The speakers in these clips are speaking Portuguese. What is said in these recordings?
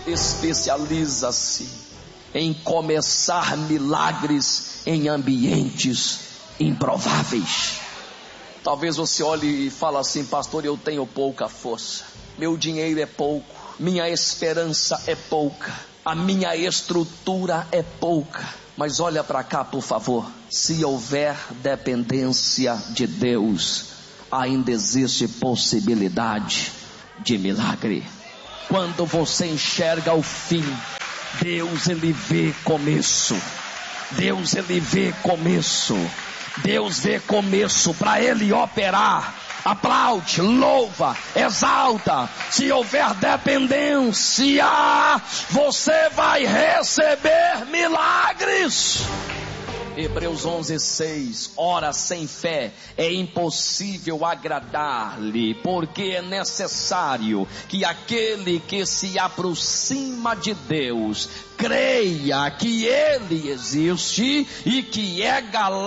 especializa-se em começar milagres em ambientes improváveis. Talvez você olhe e fale assim: pastor, eu tenho pouca força, meu dinheiro é pouco, minha esperança é pouca, a minha estrutura é pouca. Mas olha para cá, por favor. Se houver dependência de Deus, ainda existe possibilidade de milagre. Quando você enxerga o fim, Deus ele vê começo. Deus ele vê começo. Deus vê começo para ele operar. Aplaude, louva, exalta. Se houver dependência, você vai receber milagres. Hebreus 11:6. Ora, sem fé é impossível agradar-lhe, porque é necessário que aquele que se aproxima de Deus creia que ele existe e que é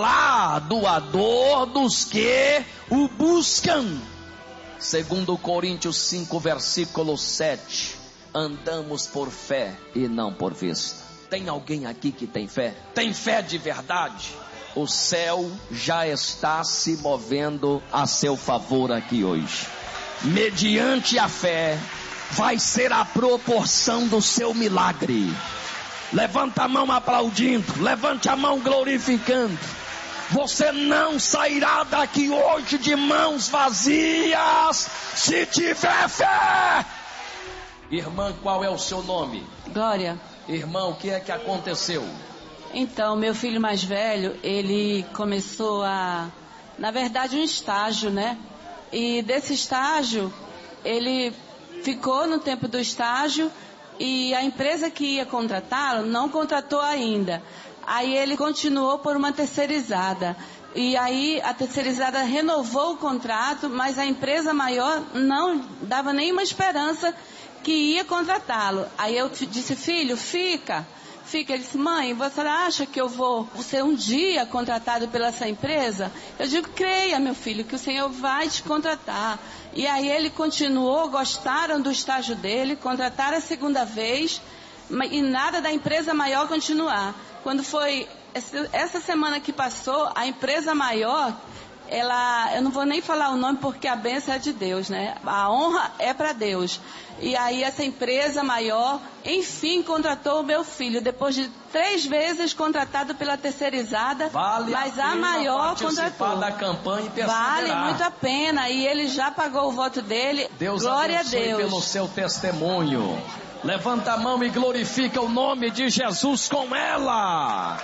galardoador dos que o buscam. Segundo Coríntios 5, versículo 7. Andamos por fé e não por vista. Tem alguém aqui que tem fé? Tem fé de verdade? O céu já está se movendo a seu favor aqui hoje. Mediante a fé, vai ser a proporção do seu milagre. Levanta a mão aplaudindo, levante a mão glorificando. Você não sairá daqui hoje de mãos vazias, se tiver fé. Irmã, qual é o seu nome? Glória. Irmão, o que é que aconteceu? Então, meu filho mais velho, ele começou na verdade, um estágio, né? E desse estágio, ele ficou no tempo do estágio e a empresa que ia contratá-lo não contratou ainda. Aí ele continuou por uma terceirizada. E aí a terceirizada renovou o contrato, mas a empresa maior não dava nenhuma esperança que ia contratá-lo. Aí eu disse: filho, fica. Ele disse: mãe, você acha que eu vou ser um dia contratado pela essa empresa? Eu digo: creia, meu filho, que o Senhor vai te contratar. E aí ele continuou, gostaram do estágio dele, contrataram a segunda vez, e nada da empresa maior continuar. Quando foi essa semana que passou, a empresa maior, eu não vou nem falar o nome porque a bênção é de Deus, né? A honra é para Deus. E aí essa empresa maior, enfim, contratou o meu filho, depois de 3 vezes contratado pela terceirizada, mas a maior contratou. Da campanha e perseverar. Vale muito a pena, e ele já pagou o voto dele. Deus glória a Deus pelo seu testemunho. Levanta a mão e glorifica o nome de Jesus com ela.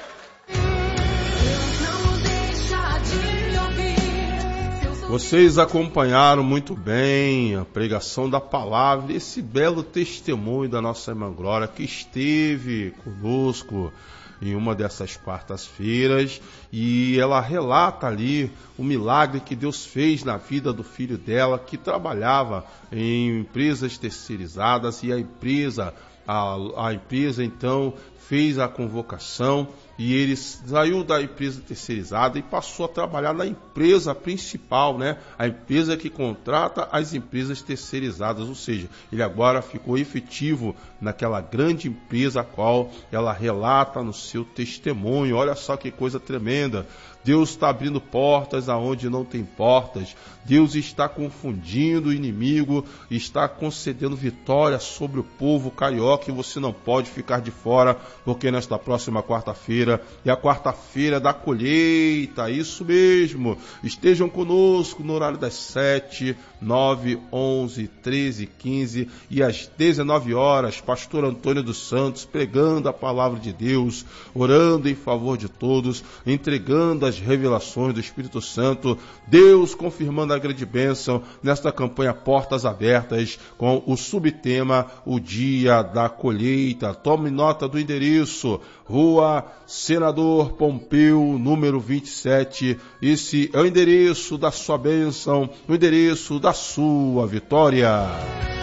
Vocês acompanharam muito bem a pregação da palavra, esse belo testemunho da nossa irmã Glória, que esteve conosco em uma dessas quartas-feiras, e ela relata ali o milagre que Deus fez na vida do filho dela, que trabalhava em empresas terceirizadas, e a empresa então fez a convocação, e ele saiu da empresa terceirizada e passou a trabalhar na empresa principal, né? A empresa que contrata as empresas terceirizadas, ou seja, ele agora ficou efetivo naquela grande empresa a qual ela relata no seu testemunho. Olha só que coisa tremenda. Deus está abrindo portas aonde não tem portas. Deus está confundindo o inimigo, está concedendo vitória sobre o povo carioca, e você não pode ficar de fora, porque nesta próxima quarta-feira é a quarta-feira da colheita, isso mesmo. Estejam conosco no horário das 7, 9, 11, 13, 15 e às 19 horas, pastor Antônio dos Santos pregando a palavra de Deus, orando em favor de todos, entregando as revelações do Espírito Santo, Deus confirmando a grande bênção nesta campanha Portas Abertas, com o subtema O Dia da Colheita. Tome nota do endereço: Rua Senador Pompeu, número 27. Esse é o endereço da sua bênção, o endereço da sua vitória.